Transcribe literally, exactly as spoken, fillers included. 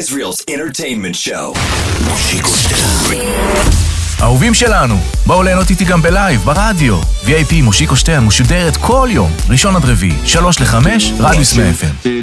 Israel's entertainment show. מושיקו שטרן. אהובים שלנו, בואו ליהנות איתי גם בלייב, ברדיו. וי איי פי מושיקו שטרן משודרת כל יום, ראשון עד רביעי, שלוש לחמש, רדיוס מאה אף אם.